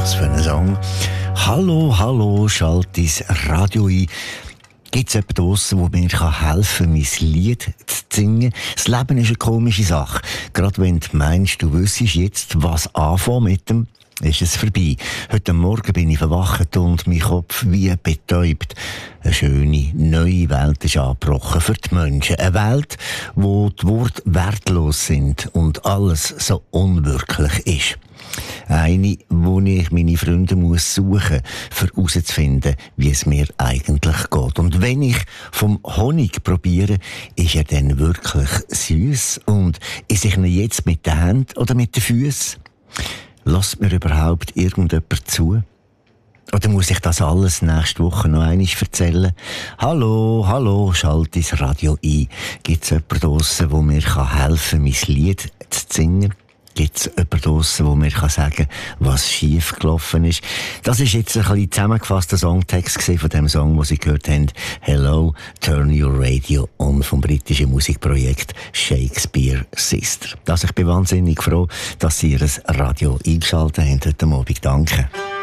Was für ein Song. Hallo, hallo, schalt dein Radio ein. Gibt es jemanden draussen, der mir helfen kann, mein Lied zu singen? Das Leben ist eine komische Sache. Gerade wenn du meinst, du wüsstest jetzt, was anfangen mit dem, ist es vorbei. Heute Morgen bin ich verwacht und mein Kopf wie betäubt. Eine schöne, neue Welt ist angebrochen für die Menschen. Eine Welt, wo die Worte wertlos sind und alles so unwirklich ist. Eine, wo ich meine Freunde muss suchen, um herauszufinden, wie es mir eigentlich geht. Und wenn ich vom Honig probiere, ist er dann wirklich süß? Und esse ich ihn jetzt mit den Händen oder mit den Füßen? Lässt mir überhaupt irgendjemand zu? Oder muss ich das alles nächste Woche noch einmal erzählen? Hallo, hallo, schalte das Radio ein. Gibt es jemanden draussen, der mir helfen kann, mein Lied zu singen? Gibt es jemanden draussen, der mir sagen kann, was schief gelaufen ist? Das ist jetzt ein bisschen zusammengefasster Songtext von dem Song, den Sie gehört haben. Hello, Turn Your Radio On vom britischen Musikprojekt Shakespeare Sister. Ich bin wahnsinnig froh, dass Sie Ihr Radio eingeschaltet haben heute Abend. Danke.